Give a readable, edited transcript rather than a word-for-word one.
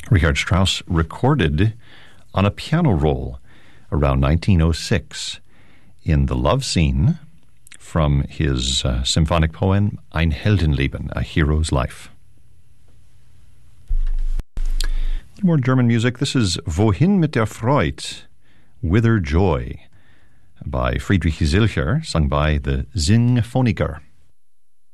Richard Strauss recorded on a piano roll around 1906 in the love scene from his symphonic poem Ein Heldenleben, A Hero's Life. More German music. This is Wohin mit der Freude, Whither Joy, by Friedrich Zilcher, sung by the Sinfoniker.